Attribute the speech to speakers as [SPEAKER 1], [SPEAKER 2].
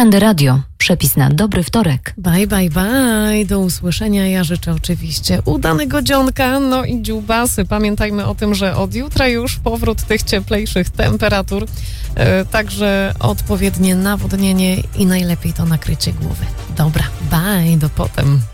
[SPEAKER 1] Trendy Radio. Przepis na dobry wtorek.
[SPEAKER 2] Bye, bye, bye. Do usłyszenia. Ja życzę oczywiście udanego dzionka, no i dziubasy. Pamiętajmy o tym, że od jutra już powrót tych cieplejszych temperatur, także odpowiednie nawodnienie i najlepiej to nakrycie głowy. Dobra, bye, do potem.